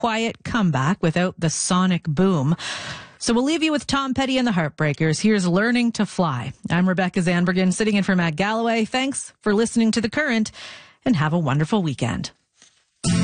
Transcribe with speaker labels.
Speaker 1: quiet comeback without the sonic boom. So we'll leave you with Tom Petty and the Heartbreakers. Here's Learning to Fly. I'm Rebecca Zandbergen, sitting in for Matt Galloway. Thanks for listening to The Current, and have a wonderful weekend.